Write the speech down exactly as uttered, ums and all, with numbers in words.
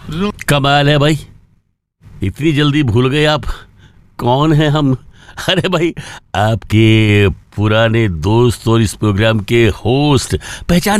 कमाल है भाई, इतनी जल्दी भूल गए आप कौन है हम। अरे भाई, आपके पुराने दोस्त और इस प्रोग्राम के होस्ट, पहचान